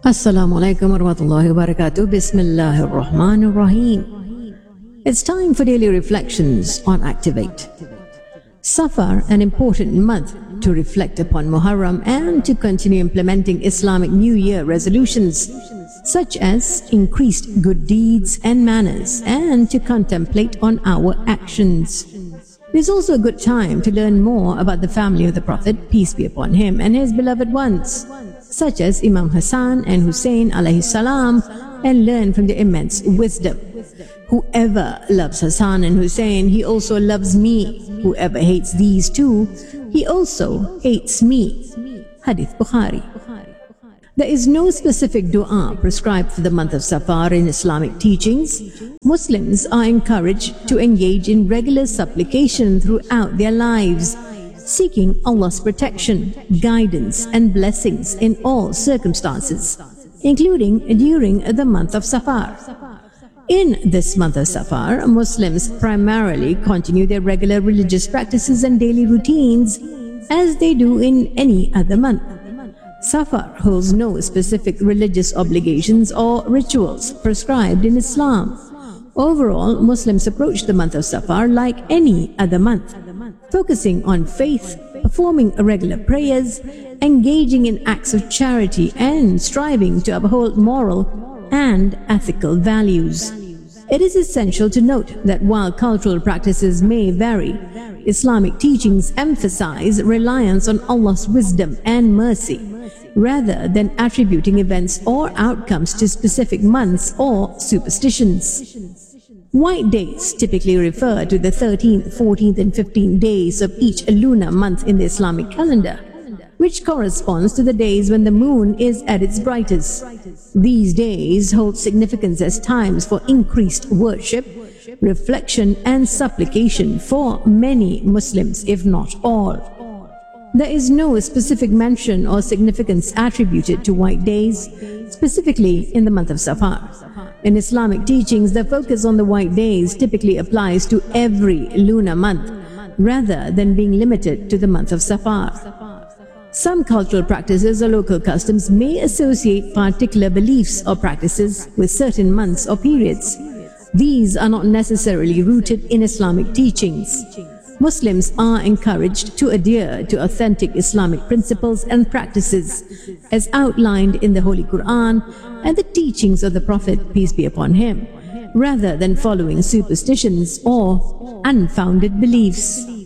Assalamu alaikum wa rahmatullahi wa barakatuh. Bismillahir Rahmanir Rahim. It's time for daily reflections on Activate. Safar, an important month to reflect upon Muharram and to continue implementing Islamic New Year resolutions, such as increased good deeds and manners, and to contemplate on our actions. It is also a good time to learn more about the family of the Prophet, peace be upon him, and his beloved ones, such as Imam Hassan and Hussein alayhi salam, and learn from their immense wisdom. Whoever loves Hassan and Hussein, he also loves me. Whoever hates these two, he also hates me. Hadith Bukhari. There is no specific dua prescribed for the month of Safar in Islamic teachings. Muslims are encouraged to engage in regular supplication throughout their lives, seeking Allah's protection, guidance and blessings in all circumstances, including during the month of Safar. In this month of Safar, Muslims primarily continue their regular religious practices and daily routines as they do in any other month. Safar holds no specific religious obligations or rituals prescribed in Islam. Overall, Muslims approach the month of Safar like any other month, focusing on faith, performing regular prayers, engaging in acts of charity, and striving to uphold moral and ethical values. It is essential to note that while cultural practices may vary, Islamic teachings emphasize reliance on Allah's wisdom and mercy, rather than attributing events or outcomes to specific months or superstitions. White days typically refer to the 13th, 14th and 15th days of each lunar month in the Islamic calendar, which corresponds to the days when the moon is at its brightest. These days hold significance as times for increased worship, reflection and supplication for many Muslims, if not all. There is no specific mention or significance attributed to white days, specifically in the month of Safar. In Islamic teachings, the focus on the white days typically applies to every lunar month, rather than being limited to the month of Safar. Some cultural practices or local customs may associate particular beliefs or practices with certain months or periods. These are not necessarily rooted in Islamic teachings. Muslims are encouraged to adhere to authentic Islamic principles and practices as outlined in the Holy Quran and the teachings of the Prophet, peace be upon him, rather than following superstitions or unfounded beliefs.